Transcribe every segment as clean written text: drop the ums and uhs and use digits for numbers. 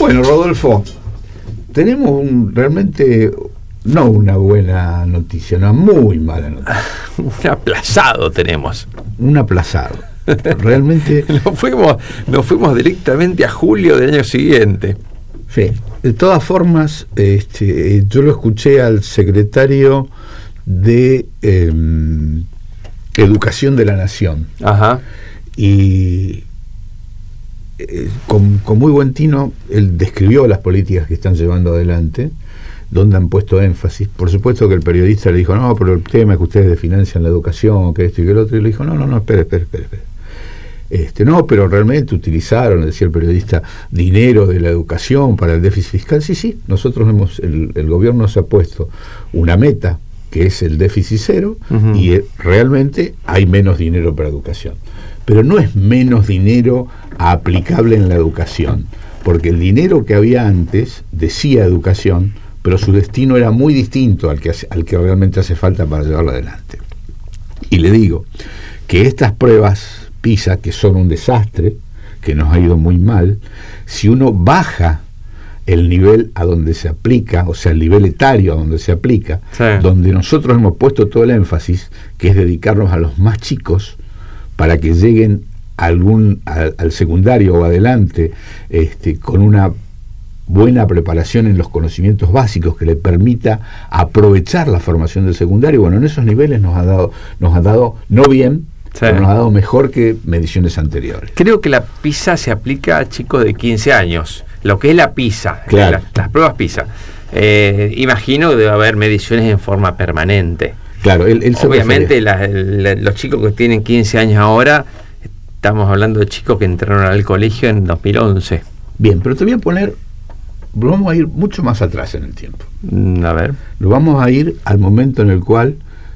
Bueno, Rodolfo, tenemos realmente no una buena noticia, una muy mala noticia. Un aplazado tenemos. Un aplazado. Realmente. Nos fuimos directamente a julio del año siguiente. Sí. De todas formas, yo lo escuché al secretario de Educación de la Nación. Ajá. Y con muy buen tino, él describió las políticas que están llevando adelante, donde han puesto énfasis. Por supuesto que el periodista le dijo, no, pero el tema es que ustedes desfinancian la educación, que esto y que el otro, y le dijo, no, espere. No, pero realmente utilizaron, decía el periodista, dinero de la educación para el déficit fiscal. Sí, nosotros el gobierno se ha puesto una meta, que es el déficit cero, uh-huh. Y realmente hay menos dinero para educación. Pero no es menos dinero aplicable en la educación, porque el dinero que había antes decía educación, pero su destino era muy distinto al que realmente hace falta para llevarlo adelante. Y le digo que estas pruebas PISA, que son un desastre, que nos ha ido muy mal, si uno baja el nivel a donde se aplica, o sea, el nivel etario a donde se aplica, sí. Donde nosotros hemos puesto todo el énfasis, que es dedicarnos a los más chicos, para que lleguen al secundario o adelante con una buena preparación en los conocimientos básicos que le permita aprovechar la formación del secundario. Bueno, en esos niveles nos ha dado no bien, sí. Pero nos ha dado mejor que mediciones anteriores. Creo que la PISA se aplica a chicos de 15 años, lo que es la PISA, claro. Las pruebas PISA. Imagino que debe haber mediciones en forma permanente. Claro, obviamente los chicos que tienen 15 años ahora, estamos hablando de chicos que entraron al colegio en 2011. Bien, pero te voy a poner, vamos a ir mucho más atrás en el tiempo. A ver. Lo vamos a ir al momento en el cual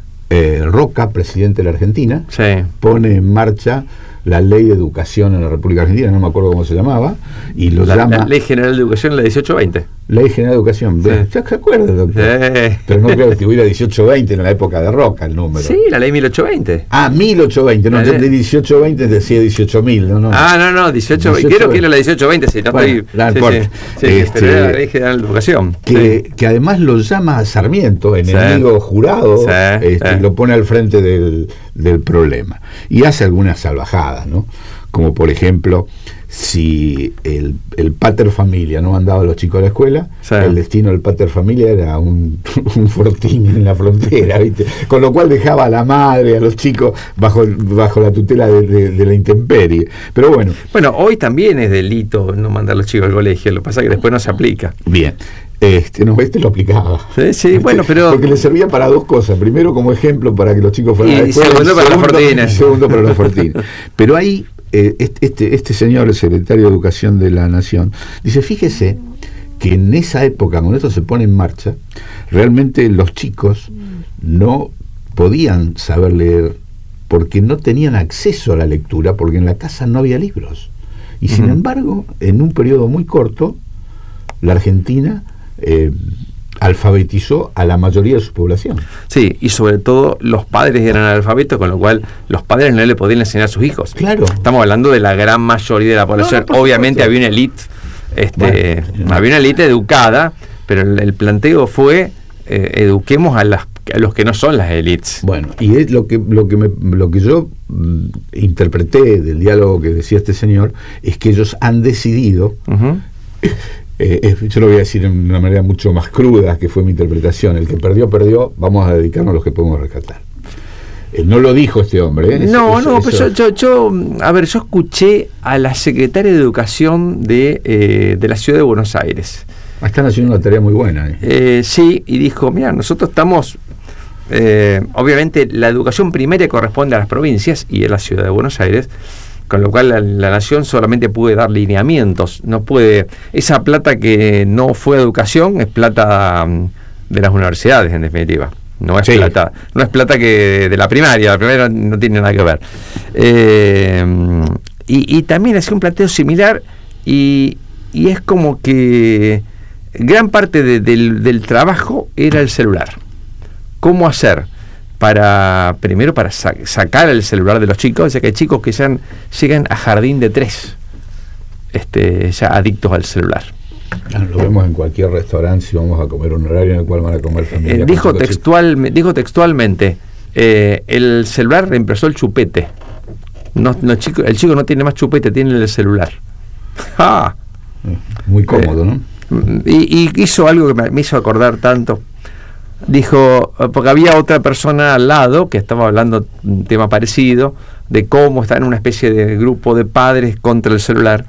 Roca, presidente de la Argentina, sí. Pone en marcha la ley de educación en la República Argentina, no me acuerdo cómo se llamaba, y llama... La Ley General de Educación, la 1820. Ley General de Educación, sí. ¿Ya se acuerda, doctor? Sí. Pero no creo que hubiera 1820 en la época de Roca el número. Sí, la ley 1820. 1820, no, yo de 1820 decía 18.000, no. No, 1820, creo que era la 1820, sí, no bueno, estoy... Sí, pero era la Ley General de Educación. Que además lo llama a Sarmiento, enemigo jurado, lo pone al frente del problema. Y hace algunas salvajadas, ¿no? Como por ejemplo, si el pater familia no mandaba a los chicos a la escuela, sí. El destino del pater familia era un fortín en la frontera, ¿viste? Con lo cual dejaba a la madre, a los chicos bajo la tutela de la intemperie. Pero bueno, hoy también es delito no mandar a los chicos al colegio, lo que pasa es que después no se aplica. Bien. Lo aplicaba. Sí, bueno, pero... Porque le servía para dos cosas. Primero, como ejemplo, para que los chicos fueran a la escuela. Segundo, para los fortines. Pero ahí, este señor, el secretario de Educación de la Nación, dice, fíjese que en esa época, cuando esto se pone en marcha, realmente los chicos no podían saber leer porque no tenían acceso a la lectura, porque en la casa no había libros. Y sin embargo, en un periodo muy corto, la Argentina alfabetizó a la mayoría de su población. Sí, y sobre todo los padres eran analfabetos, con lo cual los padres no le podían enseñar a sus hijos. Claro. Estamos hablando de la gran mayoría de la población. Obviamente había una élite, había una élite educada, pero el planteo fue eduquemos a los que no son las élites. Bueno, y es lo que yo interpreté del diálogo que decía este señor, es que ellos han decidido. Yo lo voy a decir de una manera mucho más cruda, que fue mi interpretación: el que perdió, vamos a dedicarnos a los que podemos rescatar. No lo dijo este hombre. Pero yo escuché a la secretaria de Educación de la Ciudad de Buenos Aires. Están haciendo una tarea muy buena. Sí, y dijo, mira, nosotros estamos... obviamente la educación primaria corresponde a las provincias y a la Ciudad de Buenos Aires, con lo cual la nación solamente puede dar lineamientos, no puede... Esa plata que no fue educación es plata de las universidades, en definitiva. No es plata que de la primaria no tiene nada que ver. Y también hacía un planteo similar, y es como que gran parte del trabajo era el celular. ¿Cómo hacer primero para sacar el celular de los chicos? Ya que hay chicos que llegan a jardín de 3, ya adictos al celular. lo vemos en cualquier restaurante si vamos a comer un horario en el cual van a comer familia. Dijo textualmente, el celular reemplazó el chupete. El chico no tiene más chupete, tiene el celular. ¡Ah! Muy cómodo, ¿no? Y hizo algo que me hizo acordar tanto. Dijo, porque había otra persona al lado que estaba hablando un tema parecido, de cómo está en una especie de grupo de padres contra el celular,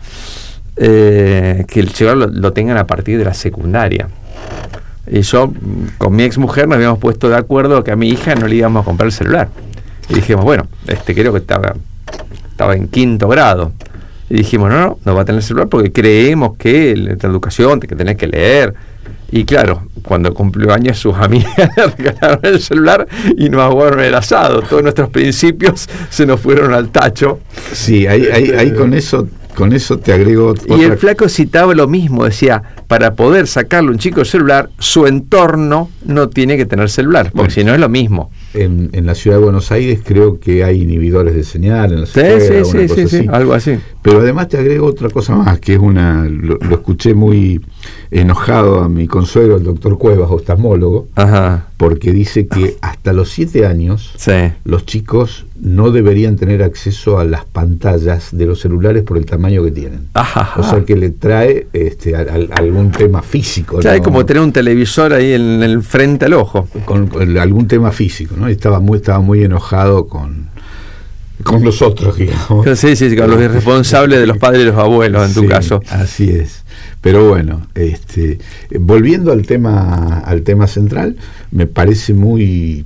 que el celular lo tengan a partir de la secundaria. Y yo, con mi ex mujer, nos habíamos puesto de acuerdo que a mi hija no le íbamos a comprar el celular. Y dijimos, bueno, creo que estaba en 5º grado. Y dijimos, no va a tener celular porque creemos que la educación, que tenés que leer. Y claro, cuando cumplió años, sus amigas le regalaron el celular y nos aguaron el asado. Todos nuestros principios se nos fueron al tacho. Sí, ahí con eso te agrego y el flaco citaba lo mismo, decía, para poder sacarle un chico el celular, su entorno no tiene que tener celular, porque si no es lo mismo. En la ciudad de Buenos Aires creo que hay inhibidores de señal en la escuelas, sí, algo así. Pero además te agrego otra cosa más, que es lo escuché muy enojado a mi consuegro, el doctor Cuevas, oftalmólogo, porque dice que hasta los 7 años los chicos no deberían tener acceso a las pantallas de los celulares por el tamaño que tienen. O sea, que le trae algún tema físico. Claro, es como tener un televisor ahí en el frente al ojo. Con algún tema físico, ¿no? Estaba muy enojado con los otros, digamos. Sí, con los irresponsables de los padres y los abuelos, en tu caso. Así es. Pero bueno, volviendo al tema central, me parece muy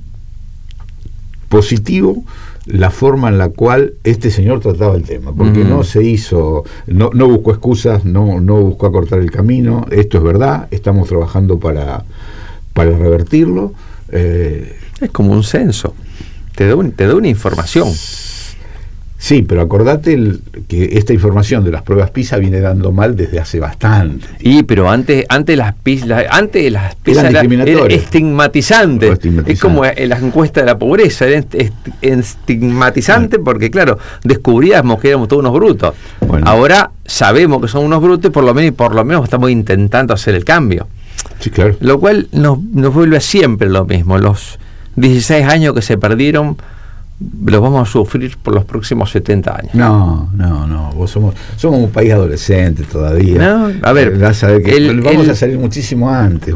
positivo la forma en la cual este señor trataba el tema, porque no buscó excusas, no buscó acortar el camino. Esto es verdad, estamos trabajando para revertirlo. Es como un censo, te da una información. Sí, pero acordate que esta información de las pruebas PISA viene dando mal desde hace bastante. Pero antes las PISA era estigmatizante. Es como la encuesta de la pobreza, era estigmatizante porque, claro, descubríamos que éramos todos unos brutos. Bueno. Ahora sabemos que son unos brutos y por lo menos estamos intentando hacer el cambio. Sí, claro. Lo cual nos vuelve a siempre lo mismo. Los 16 años que se perdieron los vamos a sufrir por los próximos 70 años. No, somos un país adolescente todavía. No, a ver, vamos a salir muchísimo antes.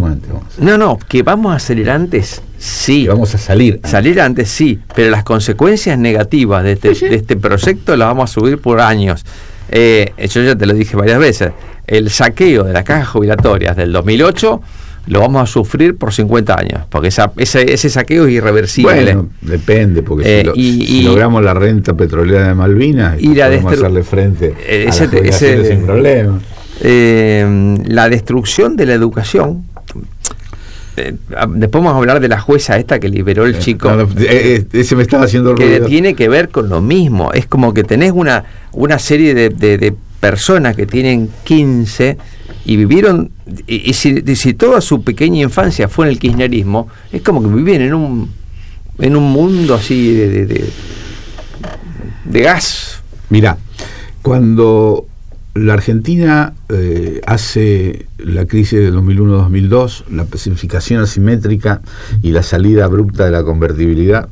Que vamos a salir antes, sí. Que vamos a salir antes, sí, pero las consecuencias negativas de este proyecto las vamos a subir por años. Yo ya te lo dije varias veces. El saqueo de las cajas jubilatorias del 2008 lo vamos a sufrir por 50 años, porque ese saqueo es irreversible. Bueno, depende, porque si logramos la renta petrolera de Malvinas, y podemos hacerle frente a las jubilaciones sin problema. La destrucción de la educación. Después vamos a hablar de la jueza esta que liberó el chico. Ese me estaba haciendo ruido. Que tiene que ver con lo mismo. Es como que tenés una serie de personas que tienen 15 y vivieron, y si toda su pequeña infancia fue en el kirchnerismo, es como que viven en un mundo así de gas. Mirá, cuando la Argentina hace la crisis de 2001-2002, la pacificación asimétrica y la salida abrupta de la convertibilidad,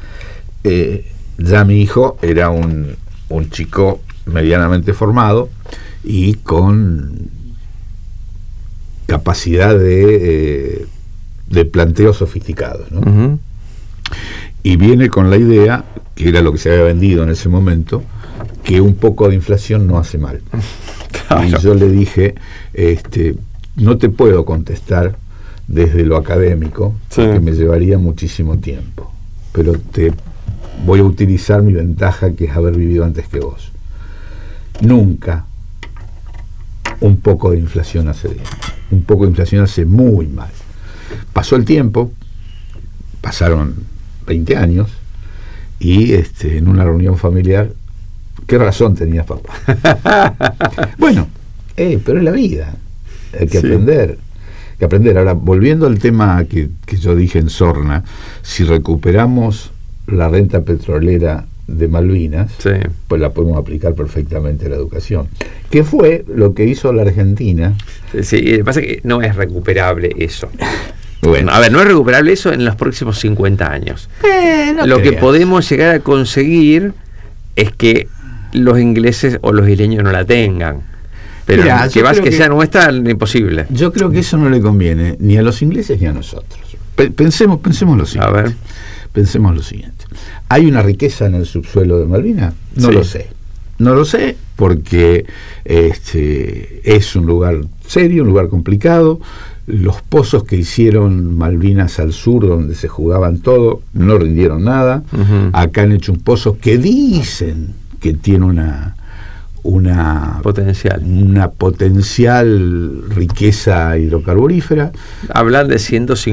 ya mi hijo era un chico medianamente formado y con capacidad de planteos sofisticados, ¿no? Uh-huh. Y viene con la idea, que era lo que se había vendido en ese momento, que un poco de inflación no hace mal. Claro. Y yo le dije, no te puedo contestar desde lo académico, porque me llevaría muchísimo tiempo, pero te voy a utilizar mi ventaja, que es haber vivido antes que vos. Nunca un poco de inflación hace bien. Un poco de inflación hace muy mal. Pasó el tiempo, pasaron 20 años, y en una reunión familiar, ¿qué razón tenías, papá? Bueno, pero es la vida, hay que aprender. Ahora, volviendo al tema que yo dije en Sorna, si recuperamos la renta petrolera de Malvinas, pues la podemos aplicar perfectamente a la educación, que fue lo que hizo la Argentina Sí, lo que pasa es que no es recuperable eso. Bueno. A ver, no es recuperable eso en los próximos 50 años. No lo creas. que podemos llegar a conseguir es que los ingleses o los isleños no la tengan. Pero Mirá, que sea nuestra, imposible. Yo creo que eso no le conviene ni a los ingleses ni a nosotros. Pensemos lo siguiente. A ver. Pensemos lo siguiente. ¿Hay una riqueza en el subsuelo de Malvinas? No Sí. lo sé. No lo sé porque es un lugar serio, un lugar complicado. Los pozos que hicieron Malvinas al sur, donde se jugaban todo, no rindieron nada. Ujú. Acá han hecho un pozo que dicen que tiene una Potencial. potencial riqueza hidrocarburífera. Hablan de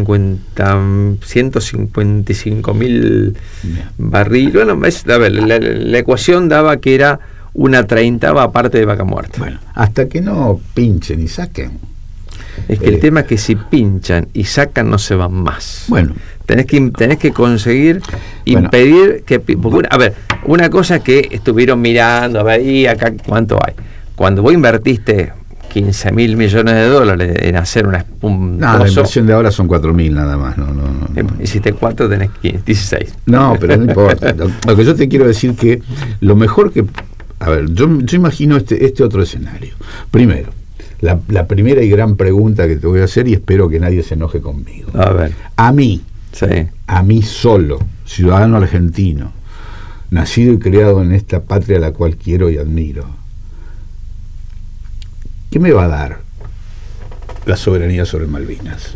155.000 barriles. Bueno, a ver, la ecuación daba que era una 30ª parte de Vaca Muerta. Bueno, hasta que no pinchen y saquen. Es que el tema es que si pinchan y sacan no se van más. Bueno, Tenés que conseguir impedir que... Porque, a ver, una cosa que estuvieron mirando, a ver, y acá cuánto hay. Cuando vos invertiste 15.000 millones de dólares en hacer un la pozo, inversión de ahora son 4.000 nada más. No. hiciste 4, tenés 15, 16. No, pero no importa. Lo que yo te quiero decir que lo mejor que... A ver, yo imagino este otro escenario. Primero, la primera y gran pregunta que te voy a hacer, y espero que nadie se enoje conmigo. A ver. A mí solo, ciudadano argentino, nacido y criado en esta patria a la cual quiero y admiro, ¿qué me va a dar la soberanía sobre Malvinas?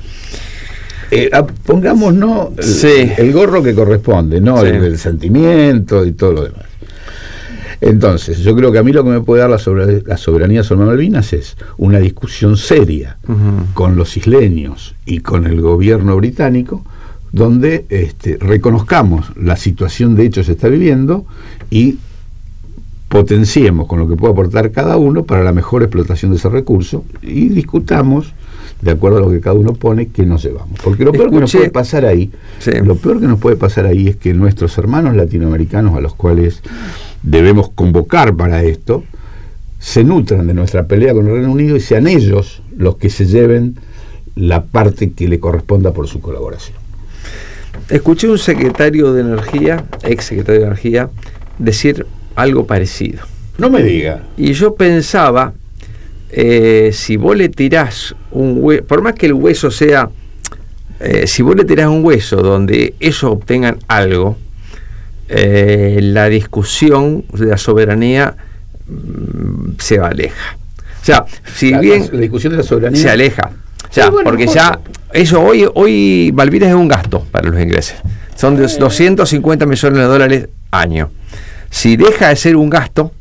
Pongámonos el gorro que corresponde, no el sentimiento y todo lo demás. Entonces, yo creo que a mí lo que me puede dar la soberanía sobre Malvinas es una discusión seria con los isleños y con el gobierno británico, donde reconozcamos la situación de hecho que se está viviendo y potenciemos con lo que pueda aportar cada uno para la mejor explotación de ese recurso y discutamos de acuerdo a lo que cada uno pone que nos llevamos. Porque lo peor que nos puede pasar ahí, es que nuestros hermanos latinoamericanos, a los cuales debemos convocar para esto, se nutran de nuestra pelea con el Reino Unido y sean ellos los que se lleven la parte que le corresponda por su colaboración. Escuché un secretario de Energía, ex secretario de Energía, decir algo parecido. No me diga. Y yo pensaba, si vos le tirás un hueso, por más que el hueso sea, si vos le tirás un hueso donde ellos obtengan algo, la discusión de la soberanía se aleja. O sea, si bien la discusión de la soberanía se aleja, porque ya eso hoy Malvinas es un gasto para los ingleses. Son de 250 millones de dólares año. Si deja de ser un gasto,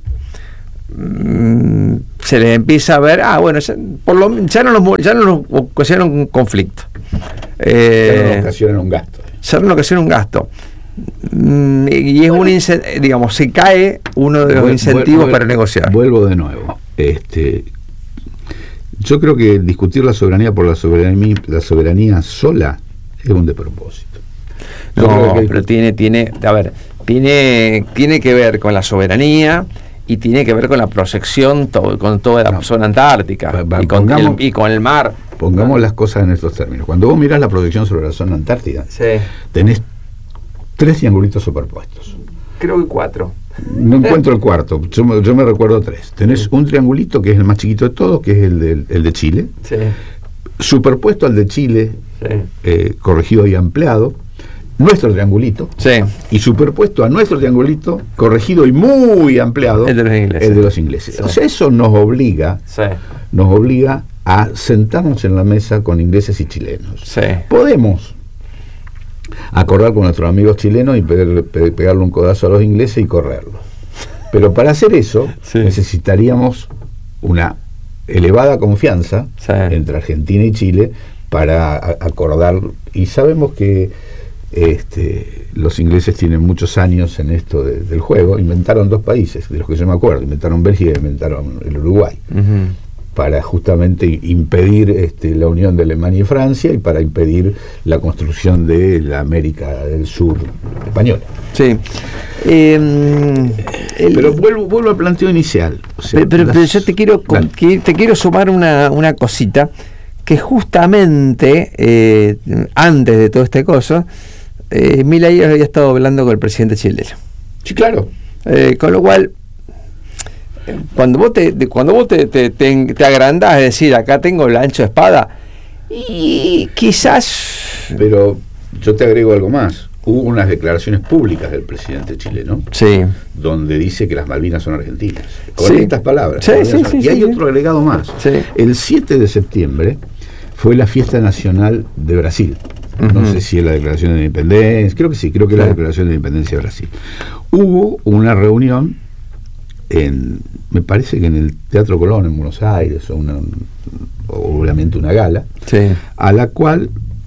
se les empieza a ver, ya no nos ocasiona un conflicto. Ya no ocasiona un gasto. Ya no ocasiona un gasto. Y es digamos, se cae uno de los incentivos para negociar. Vuelvo de nuevo. Yo creo que discutir la soberanía por la soberanía sola es un despropósito. Pero tiene que ver con la soberanía y tiene que ver con la protección con toda la zona antártica y con el mar. Pongamos las cosas en estos términos. Cuando vos mirás la protección sobre la zona antártica, tenés 3 triangulitos superpuestos. Creo que 4. No encuentro el cuarto, yo me recuerdo 3. Tenés un triangulito que es el más chiquito de todos, que es el de Chile, superpuesto al de Chile, corregido y ampliado, nuestro triangulito, y superpuesto a nuestro triangulito, corregido y muy ampliado, el de los ingleses. O sea, eso nos obliga a sentarnos en la mesa con ingleses y chilenos. Podemos acordar con nuestros amigos chilenos y pegarle un codazo a los ingleses y correrlos. Pero para hacer eso necesitaríamos una elevada confianza entre Argentina y Chile para acordar. Y sabemos que los ingleses tienen muchos años en esto del juego. Inventaron 2 países, de los que yo me acuerdo. Inventaron Bélgica y inventaron el Uruguay. para justamente impedir la unión de Alemania y Francia y para impedir la construcción de la América del Sur española. Sí. Pero vuelvo al planteo inicial. O sea, pero yo te quiero sumar una cosita, que justamente antes de todo este coso, Milei había estado hablando con el presidente chileno. Sí, claro. Con lo cual, cuando vos te agrandás, es decir, acá tengo el ancho de espada, y quizás... Pero yo te agrego algo más. Hubo unas declaraciones públicas del presidente chileno, sí, donde dice que las Malvinas son argentinas, con sí, estas palabras. Sí, sí, y hay otro agregado más. Sí. El 7 de septiembre fue la fiesta nacional de Brasil. No sé si es la declaración de independencia, creo que sí, creo que es la declaración de independencia de Brasil. Hubo una reunión me parece que en el Teatro Colón en Buenos Aires, obviamente una gala, sí, a la cual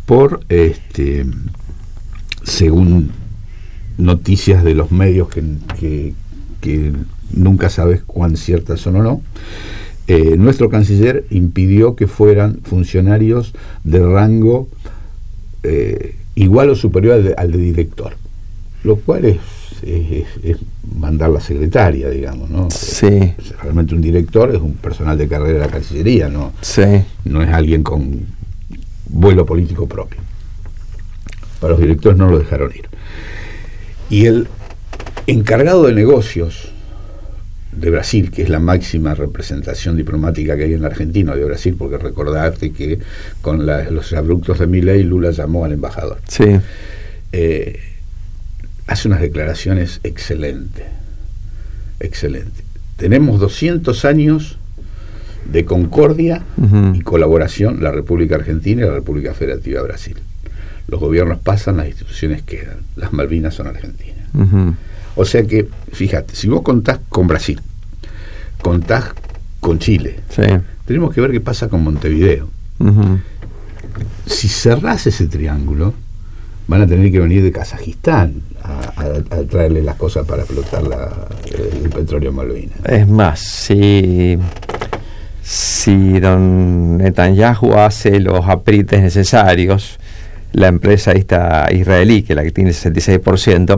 según noticias de los medios que nunca sabes cuán ciertas son o no, nuestro canciller impidió que fueran funcionarios de rango igual o superior al de director, lo cual es mandar la secretaria, digamos, ¿no? Sí. Realmente un director es un personal de carrera de la Cancillería, ¿no? Sí. No es alguien con vuelo político propio. Para los directores no lo dejaron ir. Y el encargado de negocios de Brasil, que es la máxima representación diplomática que hay en la Argentina de Brasil, porque recordarte que con los abruptos de Milei, Lula llamó al embajador. Sí. Hace unas declaraciones excelentes. Tenemos 200 años de concordia y colaboración, la República Argentina y la República Federativa de Brasil. Los gobiernos pasan, las instituciones quedan. Las Malvinas son argentinas. O sea que, fíjate, si vos contás con Brasil, contás con Chile, sí, tenemos que ver qué pasa con Montevideo. Si cerrás ese triángulo, van a tener que venir de Kazajistán a traerle las cosas para explotar el petróleo en Malvinas. Es más, si don Netanyahu hace los aprietes necesarios, la empresa esta israelí, que es la que tiene el 66%,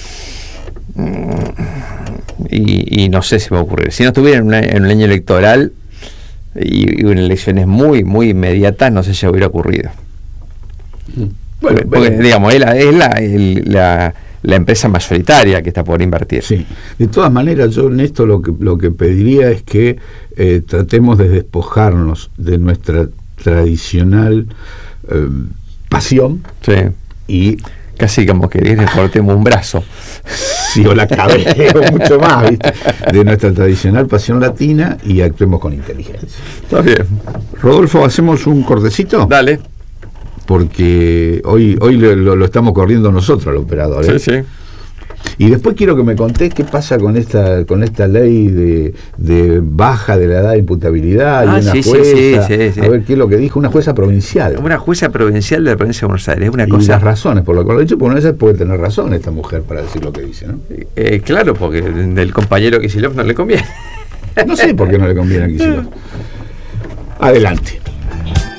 y no sé si va a ocurrir. Si no estuviera en un año electoral y en elecciones muy, muy inmediatas, no sé si hubiera ocurrido. Bueno, porque digamos, es la empresa mayoritaria que está por invertir. Sí. De todas maneras, yo en esto lo que pediría es que tratemos de despojarnos de nuestra tradicional pasión. Sí. Y casi como que le cortemos un brazo. Sí, o la cabeza, o mucho más, ¿viste? De nuestra tradicional pasión latina, y actuemos con inteligencia. Está bien. Rodolfo, ¿hacemos un cortecito? Dale. Porque hoy lo estamos corriendo nosotros al operador, ¿eh? Sí, sí. Y después quiero que me contés qué pasa con esta ley de baja de la edad de imputabilidad y una jueza, sí. A ver qué es lo que dijo una jueza provincial. Una jueza provincial de la provincia de Buenos Aires, una y cosa. Las razones por las cuales lo he dicho, porque una vez puede tener razón esta mujer para decir lo que dice, ¿no? Claro, porque del compañero Kicillof no le conviene. No sé por qué no le conviene a Kicillof. Adelante.